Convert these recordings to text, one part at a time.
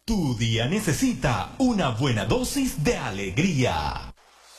Tu día necesita una buena dosis de alegría.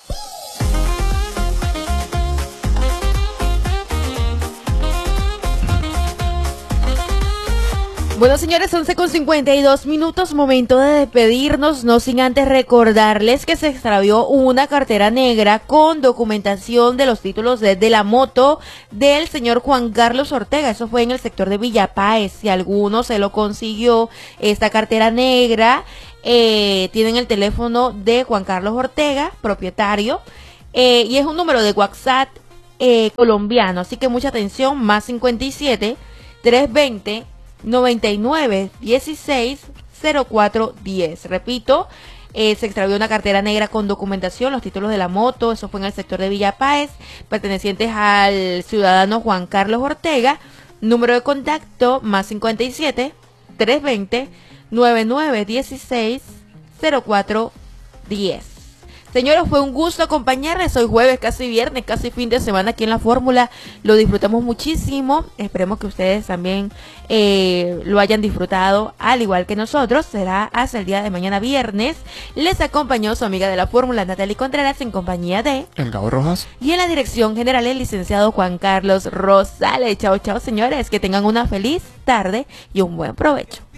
Bueno, señores, 11:52, momento de despedirnos, no sin antes recordarles que se extravió una cartera negra con documentación de los títulos de la moto del señor Juan Carlos Ortega. Eso fue en el sector de Villa Páez. Si alguno se lo consiguió, esta cartera negra, tienen el teléfono de Juan Carlos Ortega, propietario, y es un número de WhatsApp colombiano, así que mucha atención, más 57 320 99 16 04 10. Repito, se extravió una cartera negra con documentación, los títulos de la moto. Eso fue en el sector de Villa Páez, pertenecientes al ciudadano Juan Carlos Ortega. Número de contacto más 57 320 99 16 04 10. Señores, fue un gusto acompañarles. Hoy jueves, casi viernes, casi fin de semana aquí en La Fórmula. Lo disfrutamos muchísimo. Esperemos que ustedes también lo hayan disfrutado al igual que nosotros. Será hasta el día de mañana viernes. Les acompañó su amiga de La Fórmula, Natalie Contreras, en compañía de El Gabo Rojas. Y en la dirección general, el licenciado Juan Carlos Rosales. Chao, chao, señores. Que tengan una feliz tarde y un buen provecho.